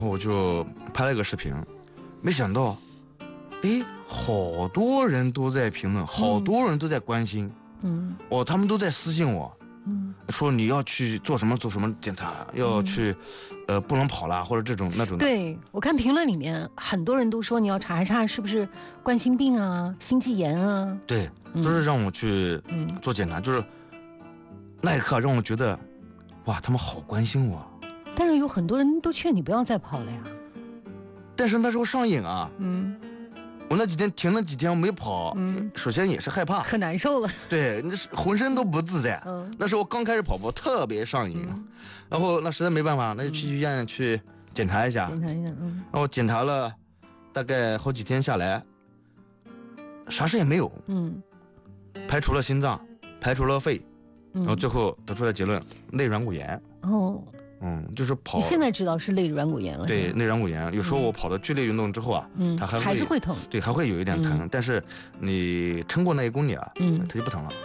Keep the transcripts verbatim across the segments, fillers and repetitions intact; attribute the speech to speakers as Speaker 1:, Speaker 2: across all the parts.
Speaker 1: 我就拍了个视频，没想到，哎，好多人都在评论，好多人都在关心，嗯，哦，他们都在私信我，嗯，说你要去做什么做什么检查，要去，嗯、呃，不能跑啦，或者这种那种的。
Speaker 2: 对，我看评论里面很多人都说你要查一查是不是冠心病啊、心肌炎啊。
Speaker 1: 对，都是让我去做检查，嗯、就是那一刻让我觉得，哇，他们好关心我。
Speaker 2: 但是有很多人都劝你不要再跑了呀。
Speaker 1: 但是那时候上瘾啊，嗯，我那几天停了几天我没跑，嗯，首先也是害怕，
Speaker 2: 可难受了，
Speaker 1: 对，那是浑身都不自在，嗯，那时候刚开始跑步特别上瘾，嗯、然后那实在没办法，那就去医院去检查一下，检查一下，嗯，然后检查了大概好几天下来，啥事也没有，嗯，排除了心脏，排除了肺，然后最后得出来结论，内软骨炎，哦。嗯，就是跑。
Speaker 2: 你现在知道是内软骨炎了。
Speaker 1: 对，内软骨炎，有时候我跑的剧烈运动之后啊，嗯，它还会
Speaker 2: 还是会疼。
Speaker 1: 对，还会有一点疼，嗯、但是你撑过那一公里啊，嗯，它就不疼了。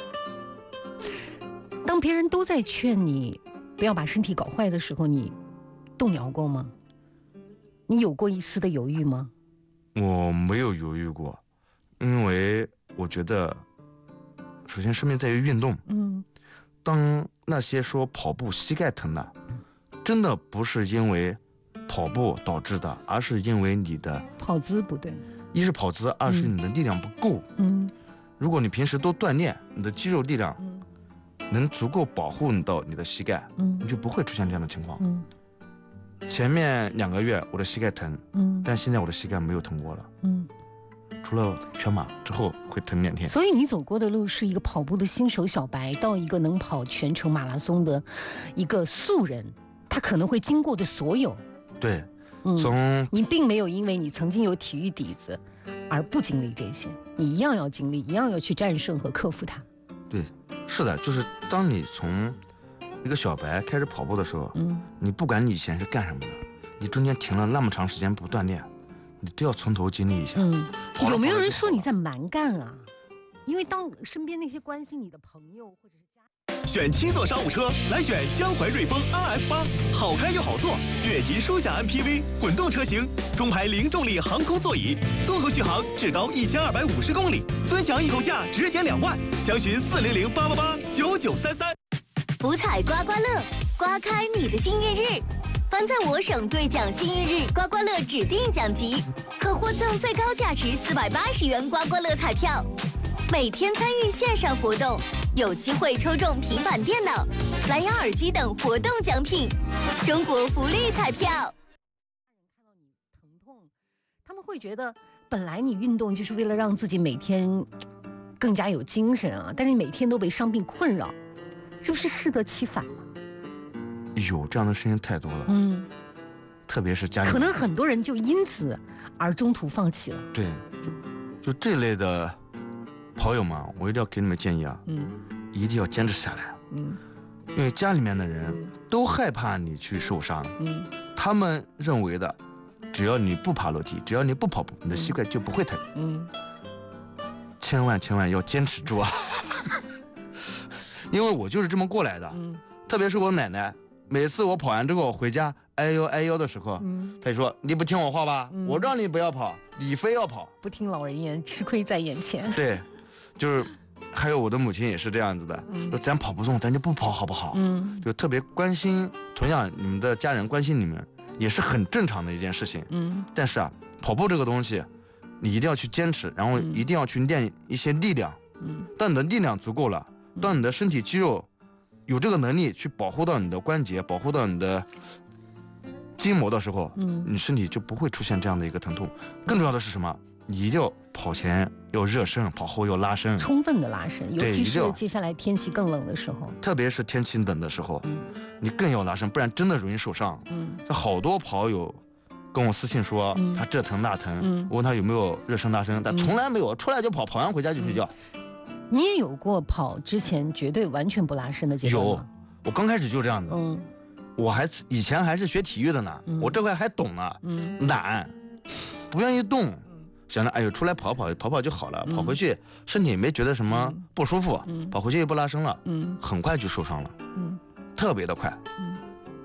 Speaker 2: 当别人都在劝你不要把身体搞坏的时候，你动摇过吗？你有过一丝的犹豫吗？
Speaker 1: 我没有犹豫过，因为我觉得，首先生命在于运动，嗯。当那些说跑步膝盖疼的，真的不是因为跑步导致的，而是因为你的
Speaker 2: 跑姿不对。
Speaker 1: 一是跑姿，二是你的力量不够。嗯，如果你平时多锻炼，你的肌肉力量能足够保护你到你的膝盖，嗯，你就不会出现这样的情况。嗯，前面两个月我的膝盖疼，嗯，但现在我的膝盖没有疼过了。嗯。除了全马之后会疼两天，
Speaker 2: 所以你走过的路是一个跑步的新手小白到一个能跑全程马拉松的一个素人，他可能会经过的所有。
Speaker 1: 对，嗯，从
Speaker 2: 你并没有因为你曾经有体育底子而不经历这些，你一样要经历，一样要去战胜和克服它。
Speaker 1: 对，是的，就是当你从一个小白开始跑步的时候，嗯，你不管你以前是干什么的，你中间停了那么长时间不锻炼。你都要从头经历一下。嗯，
Speaker 2: 有没有人说你在蛮干啊？因为当身边那些关心你的朋友或者是家，
Speaker 3: 选七座商务车来选江淮瑞风 R F 八，好开又好坐，越级舒享 M P V 混动车型，中排零重力航空座椅，综合续航至高一千二百五十公里，尊享易购价直减两万，详询四零零八八八九九三三。
Speaker 4: 福彩刮刮乐，刮开你的幸运日。凡在我省兑奖幸运日刮刮乐指定奖级，可获赠最高价值四百八十元刮刮乐彩票。每天参与线上活动，有机会抽中平板电脑、蓝牙耳机等活动奖品。中国福利彩票。
Speaker 2: 看到你疼痛，他们会觉得本来你运动就是为了让自己每天更加有精神啊，但是你每天都被伤病困扰，是不是适得其反了？
Speaker 1: 有这样的事情太多了，嗯，特别是家里，
Speaker 2: 可能很多人就因此而中途放弃了。
Speaker 1: 对，就就这类的跑友们，我一定要给你们建议啊，嗯，一定要坚持下来，嗯，因为家里面的人都害怕你去受伤，嗯，他们认为的，只要你不爬楼梯，只要你不跑步，你的膝盖就不会疼，嗯，千万千万要坚持住啊，因为我就是这么过来的，嗯，特别是我奶奶。每次我跑完之后回家哎呦哎呦的时候，嗯，他就说你不听我话吧，嗯，我让你不要跑，你非要跑，
Speaker 2: 不听老人言，吃亏在眼前。
Speaker 1: 对，就是还有我的母亲也是这样子的，嗯，说咱跑不动，咱就不跑好不好？嗯，就特别关心，同样你们的家人关心你们也是很正常的一件事情。嗯，但是啊，跑步这个东西，你一定要去坚持，然后一定要去练一些力量。嗯，当你的力量足够了，当你的身体肌肉有这个能力去保护到你的关节，保护到你的筋膜的时候，嗯，你身体就不会出现这样的一个疼痛。更重要的是什么？你一定要跑前要热身，跑后要拉伸，
Speaker 2: 充分的拉伸，尤其是接下来天气更冷的时候，
Speaker 1: 特别是天气冷的时候，嗯，你更要拉伸，不然真的容易受伤。嗯，好多跑友跟我私信说，嗯，他这疼那疼，嗯，我问他有没有热身拉伸，但从来没有，出来就跑，跑完回家就睡觉。嗯，
Speaker 2: 你也有过跑之前绝对完全不拉伸的阶段吗？
Speaker 1: 有，我刚开始就这样子。嗯，我还以前还是学体育的呢，嗯，我这块还懂呢。嗯，懒，不愿意动，嗯，想着哎呦出来跑跑跑跑就好了，嗯，跑回去身体没觉得什么不舒服，嗯，跑回去也不拉伸了，嗯，很快就受伤了，嗯，特别的快。嗯，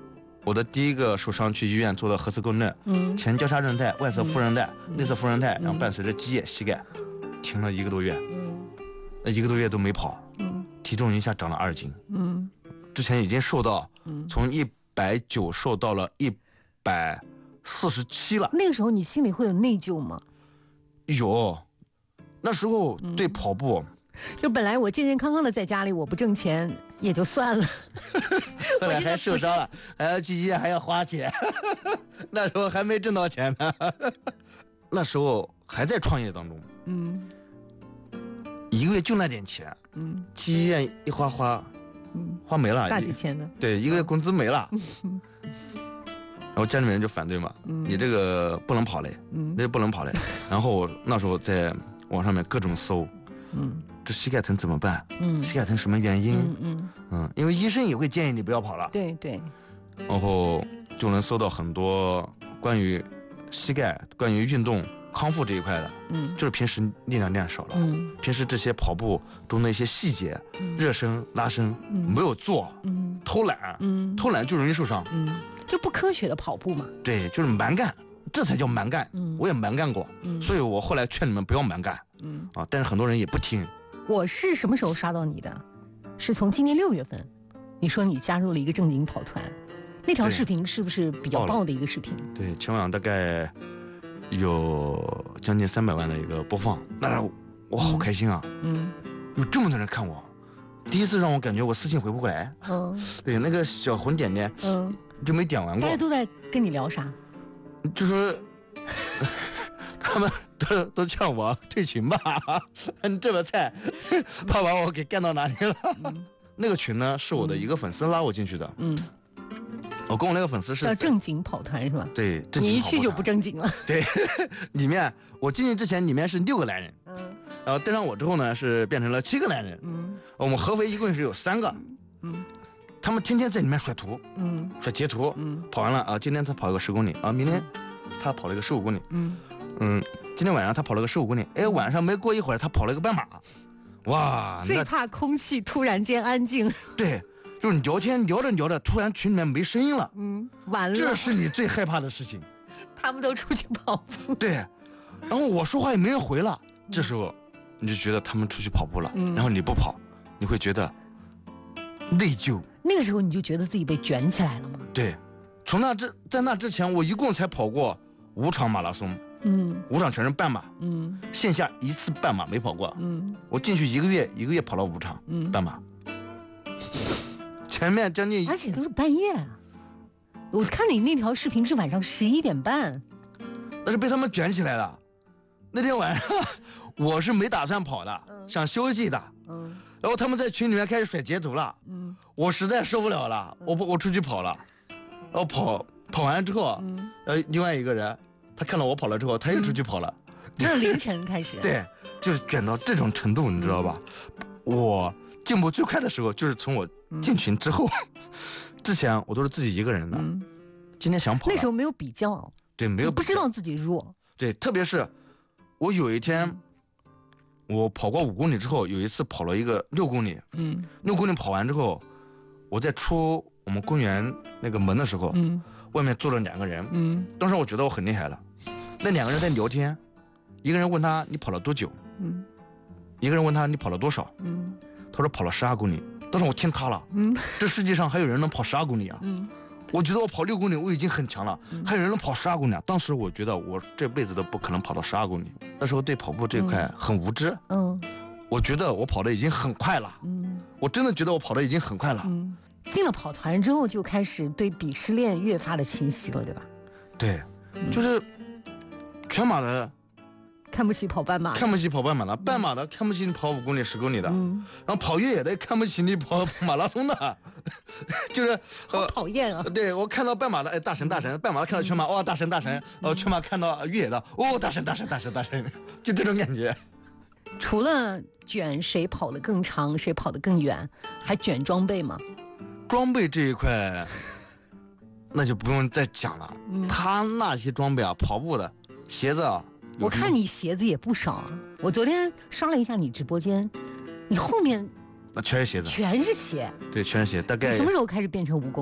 Speaker 1: 我的第一个受伤去医院做的核磁共振，嗯，前交叉韧带、外侧副韧带、嗯、内侧副韧带，然后伴随着肌液、膝盖，停了一个多月，嗯，那一个多月都没跑，嗯，体重一下长了二斤，嗯，之前已经瘦到，嗯，从一百九瘦到了一百四十七了。
Speaker 2: 那个时候你心里会有内疚吗？
Speaker 1: 有，那时候对跑步。嗯，
Speaker 2: 就本来我健健康康的在家里，我不挣钱也就算了，
Speaker 1: 后来还受伤了，还要去医院，还要花钱，那时候还没挣到钱呢，那时候还在创业当中，嗯，一个月就那点钱，嗯，去医院一花花，嗯，花没了，
Speaker 2: 大几千的，
Speaker 1: 对，一个月工资没了，然后家里面人就反对嘛，嗯，你这个不能跑嘞，嗯，那不能跑嘞，然后我那时候在网上面各种搜，嗯。这膝盖疼怎么办？嗯，膝盖疼什么原因？嗯嗯嗯，因为医生也会建议你不要跑了。
Speaker 2: 对对。
Speaker 1: 然后就能搜到很多关于膝盖、关于运动康复这一块的。嗯，就是平时力量练少了，嗯，平时这些跑步中的一些细节，嗯、热身、拉伸、嗯、没有做，嗯，偷懒，嗯，偷懒就容易受伤，
Speaker 2: 嗯，就不科学的跑步嘛。
Speaker 1: 对，就是蛮干，这才叫蛮干。嗯，我也蛮干过，嗯，所以我后来劝你们不要蛮干。嗯啊，但是很多人也不听。
Speaker 2: 我是什么时候刷到你的？是从今年六月份，你说你加入了一个正经跑团，那条视频是不是比较爆的一个视频？
Speaker 1: 对，全网大概有将近三百万的一个播放，那我好开心啊！嗯，有这么多人看我，第一次让我感觉我私信回不过来。嗯，对，那个小红点点，嗯，就没点完过。
Speaker 2: 大家都在跟你聊啥？
Speaker 1: 就说。他们都都劝我退群吧，你这么菜，怕把我给干到哪里了。嗯、那个群呢，是我的一个粉丝拉我进去的。嗯，我跟我那个粉丝是
Speaker 2: 叫正经跑团是吧？
Speaker 1: 对，正经跑团。
Speaker 2: 你一去就不正经了。
Speaker 1: 对，里面我进去之前，里面是六个男人。嗯，然后带上我之后呢，是变成了七个男人。嗯，我们合肥一共是有三个。嗯，他们天天在里面甩图，嗯，甩截图。嗯，跑完了啊，今天他跑了个十公里啊，明天他跑了一个十五公里。嗯。嗯，今天晚上他跑了个十五公里，哎，晚上没过一会儿他跑了一个半马，哇！
Speaker 2: 最怕空气突然间安静。
Speaker 1: 对，就是你聊天聊着聊着，突然群里面没声音了，
Speaker 2: 嗯，完了，
Speaker 1: 这是你最害怕的事情。
Speaker 2: 他们都出去跑步。
Speaker 1: 对，然后我说话也没人回了，这时候你就觉得他们出去跑步了，嗯、然后你不跑，你会觉得内疚。
Speaker 2: 那个时候你就觉得自己被卷起来了吗？
Speaker 1: 对，从那之在那之前，我一共才跑过五场马拉松。嗯，五场全是半马，嗯，线下一次半马没跑过，嗯，我进去一个月，一个月跑了五场，嗯，半马，前面将近，
Speaker 2: 而且都是半夜啊，我看你那条视频是晚上十一点半，
Speaker 1: 那是被他们卷起来了。那天晚上我是没打算跑的，嗯、想休息的，嗯，然后他们在群里面开始甩截图了，嗯，我实在受不了了，我我出去跑了，然后跑跑完之后，嗯，呃，另外一个人。他看到我跑了之后，他又出去跑了。
Speaker 2: 这、嗯、是凌晨开始。
Speaker 1: 对，就是卷到这种程度，你知道吧？嗯、我进步最快的时候，就是从我进群之后，嗯、之前我都是自己一个人的。嗯、今天想跑，
Speaker 2: 那时候没有比较，
Speaker 1: 对，没有比较，
Speaker 2: 不知道自己弱。
Speaker 1: 对，特别是我有一天，嗯、我跑过五公里之后，有一次跑了一个六公里。嗯，六公里跑完之后，我在出我们公园那个门的时候，嗯。外面坐了两个人，嗯，当时我觉得我很厉害了。那两个人在聊天，一个人问他你跑了多久，嗯，一个人问他你跑了多少，嗯，他说跑了十二公里。当时我听他了，嗯，这世界上还有人能跑十二公里啊，嗯，我觉得我跑六公里我已经很强了，嗯、还有人能跑十二公里啊。当时我觉得我这辈子都不可能跑到十二公里。那时候对跑步这块很无知，嗯，我觉得我跑的已经很快了，嗯，我真的觉得我跑的已经很快了，嗯。
Speaker 2: 进了跑团之后，就开始对鄙视链越发的清晰了，对吧？
Speaker 1: 对，嗯、就是全马的
Speaker 2: 看不起跑半马，
Speaker 1: 看不起跑半马的，半马的看不起你跑五公里、十公里的，嗯、然后跑越野的看不起你跑马拉松的，就是
Speaker 2: 好讨厌啊！
Speaker 1: 对我看到半马的，哎，大神大神；半马的看到全马，哦，大神大神；哦，全马看到越野的，哦，大神大神大神大神，就这种感觉。
Speaker 2: 除了卷谁跑得更长，谁跑得更远，还卷装备吗？
Speaker 1: 装备这一块，那就不用再讲了。嗯、他那些装备啊，跑步的鞋子啊，
Speaker 2: 我看你鞋子也不少啊。我昨天刷了一下你直播间，你后面
Speaker 1: 那全是鞋子，
Speaker 2: 全是鞋。
Speaker 1: 对，全是鞋。大概
Speaker 2: 你什么时候开始变成蜈蚣的？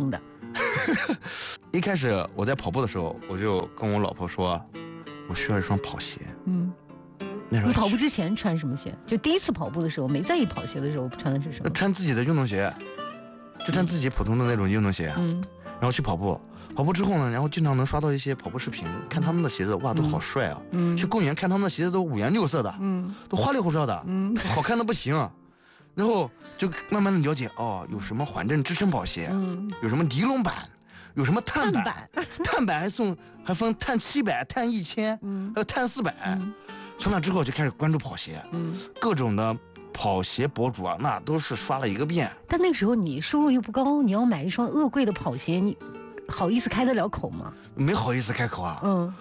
Speaker 1: 一开始我在跑步的时候，我就跟我老婆说，我需要一双跑鞋。嗯，那时候
Speaker 2: 你跑步之前穿什么鞋？就第一次跑步的时候，没在意跑鞋的时候，穿的是什么？
Speaker 1: 穿自己的运动鞋，就穿自己普通的那种运动鞋。嗯，然后去跑步。跑步之后呢，然后经常能刷到一些跑步视频，看他们的鞋子，哇，都好帅啊！嗯，去公园看他们的鞋子都五颜六色的，嗯，都花里胡哨的，嗯，好看的不行。然后就慢慢的了解，哦，有什么缓震支撑跑鞋，嗯，有什么尼龙板，有什么碳板，碳板, 碳板还送还分碳七百、碳一千，嗯，还有碳四百。嗯，从那之后就开始关注跑鞋，嗯，各种的跑鞋博主啊，那都是刷了一个遍。
Speaker 2: 但那个时候你收入又不高，你要买一双恶贵的跑鞋，你好意思开得了口吗？
Speaker 1: 没好意思开口啊。嗯。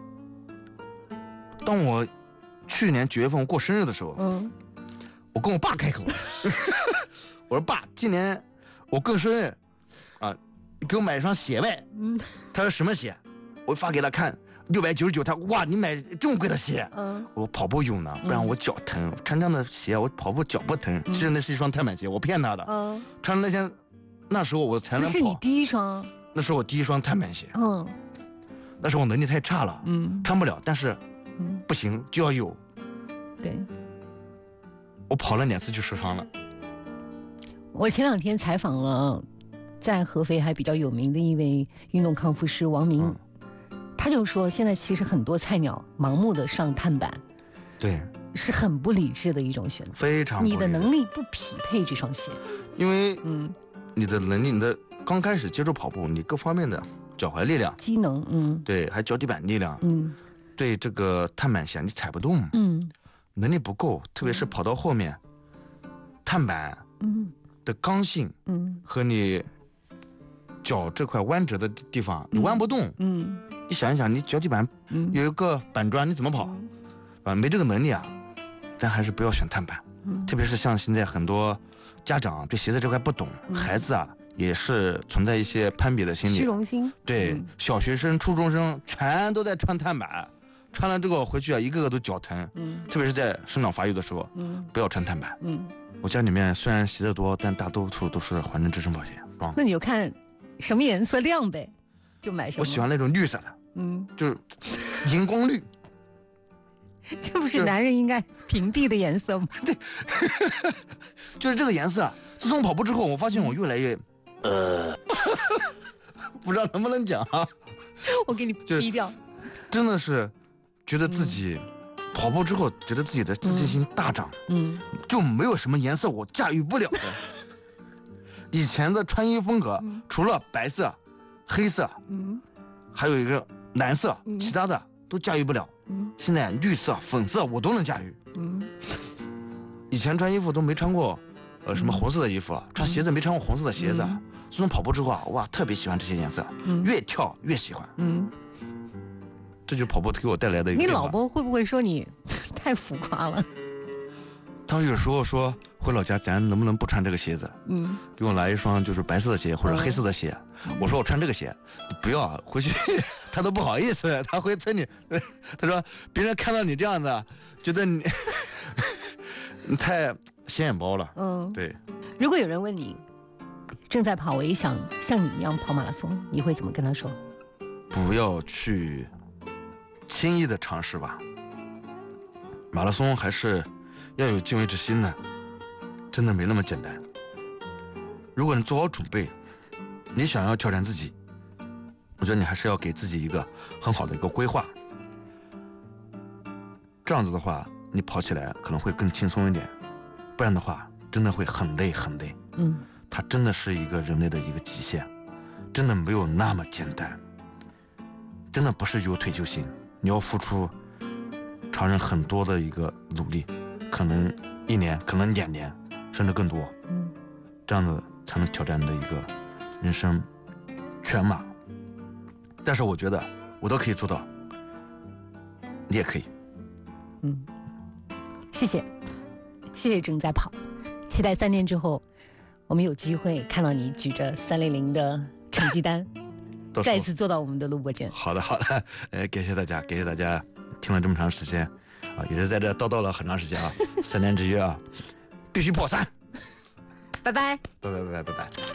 Speaker 1: 当我去年九月份我过生日的时候，嗯，我跟我爸开口，我说爸，今年我过生日，啊，你给我买一双鞋呗。嗯。他说什么鞋？我发给他看，六百九十九。他哇，你买这么贵的鞋？嗯。我跑步用呢，不然我脚疼。嗯、穿这样的鞋，我跑步脚不疼。其实那是一双碳板鞋，我骗他的。嗯。穿那天，那时候我才能跑。
Speaker 2: 那是你第一双。
Speaker 1: 那是我第一双碳板鞋。嗯，那时候我能力太差了，嗯，穿不了，但是，嗯，不行就要有。
Speaker 2: 对，
Speaker 1: 我跑了两次就受伤了。
Speaker 2: 我前两天采访了在合肥还比较有名的一位运动康复师王明，嗯、他就说现在其实很多菜鸟盲目的上碳板，
Speaker 1: 对，
Speaker 2: 是很不理智的一种选择，
Speaker 1: 非常不理智。
Speaker 2: 你的能力不匹配这双鞋，
Speaker 1: 因为嗯，你的能力，你的。刚开始接触跑步，你各方面的脚踝力量、
Speaker 2: 机能，嗯，
Speaker 1: 对，还脚底板力量，嗯，对这个碳板鞋你踩不动，嗯，能力不够，特别是跑到后面，碳板，嗯，的刚性，嗯，和你脚这块弯折的地方，你弯不动，嗯，你想一想，你脚底板有一个板砖，你怎么跑？啊，没这个能力啊，咱还是不要选碳板，嗯，特别是像现在很多家长对鞋子这块不懂，孩子啊。也是存在一些攀比的心理，
Speaker 2: 虚荣心。
Speaker 1: 对，嗯、小学生、初中生全都在穿碳板，穿了之后回去啊，一个个都脚疼。嗯，特别是在生长发育的时候，嗯，不要穿碳板。嗯，我家里面虽然鞋子多，但大多数都是缓震支撑跑鞋。
Speaker 2: 那你就看什么颜色亮呗，就买什么。
Speaker 1: 我喜欢那种绿色的，嗯，就是荧光绿。
Speaker 2: 这不是男人应该屏蔽的颜色吗？
Speaker 1: 对，就是这个颜色。自从跑步之后，我发现我越来越，呃，不知道能不能讲啊？
Speaker 2: 我给你逼掉。
Speaker 1: 真的是觉得自己跑步之后，觉得自己的自信心大涨。嗯，就没有什么颜色我驾驭不了的。以前的穿衣风格，嗯、除了白色、黑色，嗯，还有一个蓝色，嗯、其他的都驾驭不了。嗯，现在绿色、粉色我都能驾驭。嗯，以前穿衣服都没穿过。呃，什么红色的衣服，穿鞋子没穿过红色的鞋子。嗯、自从跑步之后啊，哇，特别喜欢这些颜色，嗯、越跳越喜欢。嗯，这就是跑步给我带来的一个变化。
Speaker 2: 你老婆会不会说你太浮夸了？
Speaker 1: 她有时候说回老家，咱能不能不穿这个鞋子？嗯，给我来一双就是白色的鞋或者黑色的鞋。嗯、我说我穿这个鞋，你不要回去，她都不好意思，她会催你。她说别人看到你这样子，觉得你你太。显眼包了，嗯，对。
Speaker 2: 如果有人问你，正在跑，我也想像你一样跑马拉松，你会怎么跟他说？
Speaker 1: 不要去轻易的尝试吧。马拉松还是要有敬畏之心的，真的没那么简单。如果你做好准备，你想要挑战自己，我觉得你还是要给自己一个很好的一个规划。这样子的话，你跑起来可能会更轻松一点。不然的话，真的会很累很累。嗯，它真的是一个人类的一个极限，真的没有那么简单。真的不是有腿就行，你要付出常人很多的一个努力，可能一年，可能两年，甚至更多。嗯，这样子才能挑战你的一个人生全马。但是我觉得我都可以做到，你也可以。
Speaker 2: 嗯，谢谢。谢谢正在跑，期待三年之后，我们有机会看到你举着三零零的成绩单，再一次坐到我们的录播间。
Speaker 1: 好的，好的，呃，感谢大家，感谢大家听了这么长时间，啊，也是在这叨叨了很长时间啊，三年之约啊，必须破三。
Speaker 2: 拜拜，
Speaker 1: 拜拜，拜拜，拜拜。